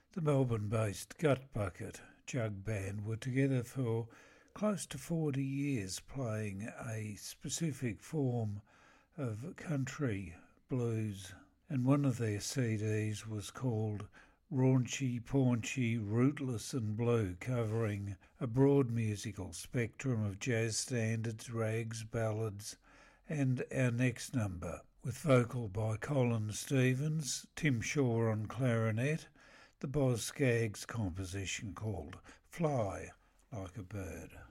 The Melbourne-based Gut Bucket Jug Band were together for close to 40 years, playing a specific form of country blues, and one of their CDs was called Raunchy, Paunchy, Rootless and Blue, covering a broad musical spectrum of jazz standards, rags, ballads, and our next number, with vocal by Colin Stevens, Tim Shaw on clarinet, the Boz Scaggs composition called Fly Like a Bird.